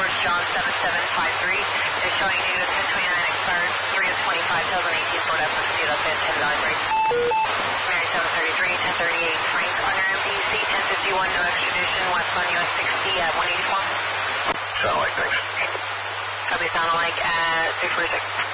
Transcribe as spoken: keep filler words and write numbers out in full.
George John seven seven five three. It's showing you ten twenty-nine expired, three of twenty-five, two thousand eighteen Ford F-one zero ten, ten nine break. Mary seven thirty-three, ten thirty-eight Frank under M D C, ten fifty-one, no extradition, westbound U S sixty at one eighty-four. Sound like, thanks. Copy, sound like at six forty-six.